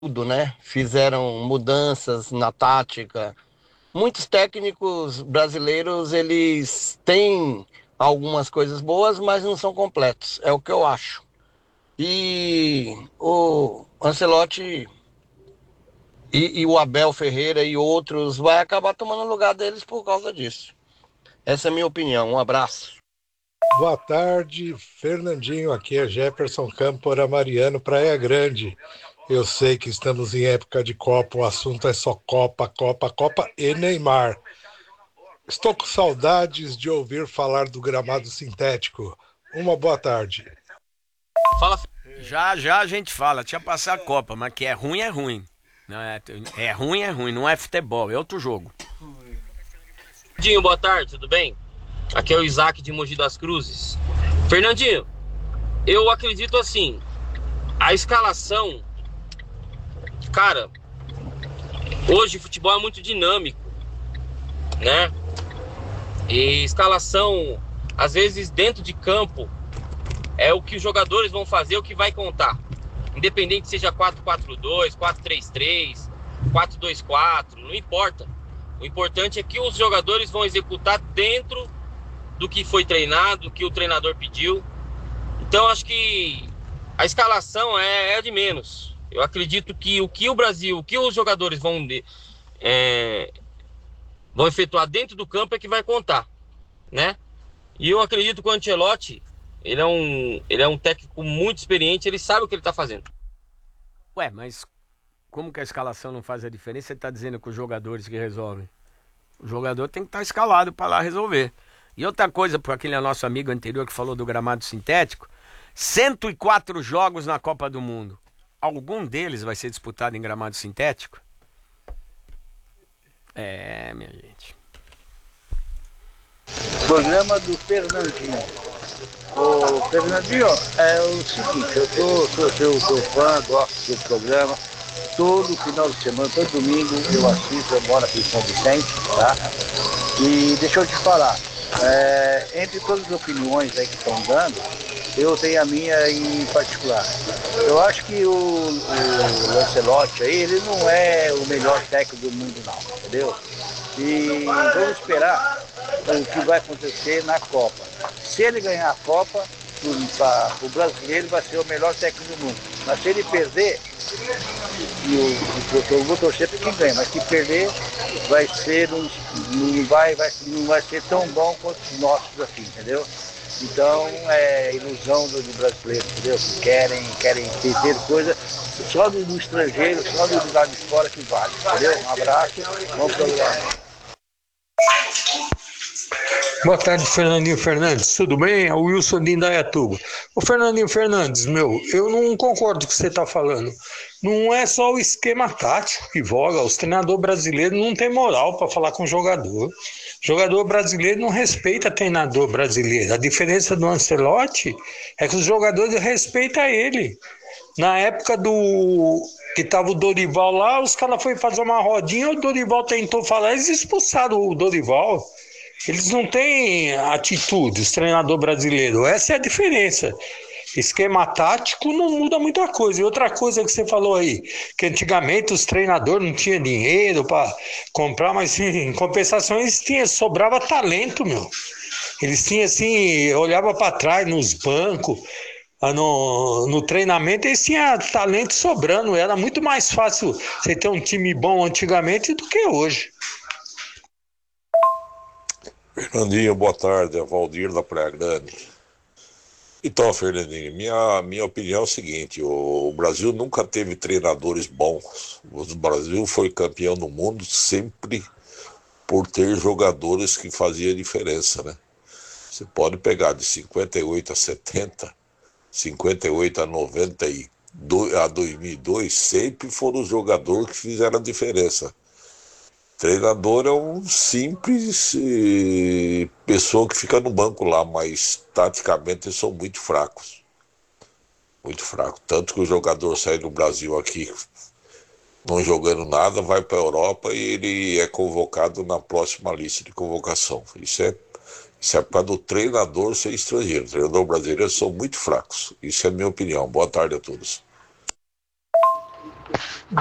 tudo, né? Fizeram mudanças na tática. Muitos técnicos brasileiros, eles têm algumas coisas boas, mas não são completos. É o que eu acho. E o Ancelotti e o Abel Ferreira e outros vai acabar tomando o lugar deles por causa disso. Essa é a minha opinião. Um abraço. Boa tarde, Fernandinho. Aqui é Jefferson Câmpora Mariano, Praia Grande. Eu sei que estamos em época de Copa, o assunto é só Copa, Copa, Copa e Neymar. Estou com saudades de ouvir falar do gramado sintético. Uma boa tarde. Fala. Já já a gente fala, tinha passar a Copa, mas que é ruim, é ruim. Não é ruim, não é futebol, é outro jogo. Fernandinho, boa tarde, tudo bem? Aqui é o Isaac de Mogi das Cruzes. Fernandinho, eu acredito assim, a escalação, cara, hoje o futebol é muito dinâmico, né? E escalação, às vezes dentro de campo, é o que os jogadores vão fazer, o que vai contar. Independente seja 4-4-2, 4-3-3, 4-2-4, não importa. O importante é que os jogadores vão executar dentro do que foi treinado, do que o treinador pediu. Então acho que a escalação é de menos. Eu acredito que o Brasil, o que os jogadores vão efetuar dentro do campo é que vai contar, né? E eu acredito que o Ancelotti, ele é um técnico muito experiente, ele sabe o que ele está fazendo. Ué, mas como que a escalação não faz a diferença? Você tá dizendo que os jogadores que resolvem. O jogador tem que estar escalado para lá resolver. E outra coisa, para aquele nosso amigo anterior que falou do gramado sintético, 104 jogos na Copa do Mundo. Algum deles vai ser disputado em gramado sintético? É, minha gente. Programa do Fernandinho. Ô, Fernandinho, é o seguinte, sou fã, gosto do seu programa. Todo final de semana, todo domingo eu assisto, eu moro aqui em São Vicente, tá? E deixa eu te falar, entre todas as opiniões aí que estão dando, eu tenho a minha em particular. Eu acho que o Lancelotti aí, ele não é o melhor técnico do mundo não, entendeu? E vamos esperar o que vai acontecer na Copa. Se ele ganhar a Copa, o brasileiro vai ser o melhor técnico do mundo. Mas se ele perder, eu vou torcer para quem ganha, mas se perder, não vai ser tão bom quanto os nossos aqui, entendeu? Então é ilusão do brasileiro, entendeu? Que querem ter coisa só do estrangeiro, só do lugar de fora que vale, entendeu? Um abraço, vamos programa. Boa tarde, Fernandinho Fernandes. Tudo bem? É o Wilson de Indaiatuba. Ô, Fernandinho Fernandes, eu não concordo com o que você está falando. Não é só o esquema tático que voga. Os treinadores brasileiros não têm moral para falar com o jogador. O jogador brasileiro não respeita treinador brasileiro. A diferença do Ancelotti é que os jogadores respeitam ele. Na época que tava o Dorival lá, os caras foram fazer uma rodinha, o Dorival tentou falar, eles expulsaram o Dorival. Eles não têm atitude, os treinadores brasileiros. Essa é a diferença. Esquema tático não muda muita coisa. E outra coisa que você falou aí, que antigamente os treinadores não tinham dinheiro para comprar, mas em compensação sobrava talento, meu. Eles tinham assim, olhava para trás nos bancos, no treinamento, eles tinham talento sobrando. Era muito mais fácil você ter um time bom antigamente do que hoje. Fernandinho, boa tarde, é Valdir da Praia Grande. Então, Fernandinho, minha opinião é o seguinte, o Brasil nunca teve treinadores bons. O Brasil foi campeão do mundo sempre por ter jogadores que faziam diferença, né? Você pode pegar de 58 a 70, 58 a 92, a 2002, sempre foram os jogadores que fizeram a diferença. Treinador é um simples pessoa que fica no banco lá, mas taticamente eles são muito fracos. Muito fracos. Tanto que o jogador sai do Brasil aqui não jogando nada, vai para a Europa e ele é convocado na próxima lista de convocação. Isso é por causa do treinador ser estrangeiro. O treinador brasileiro são muito fracos. Isso é a minha opinião. Boa tarde a todos.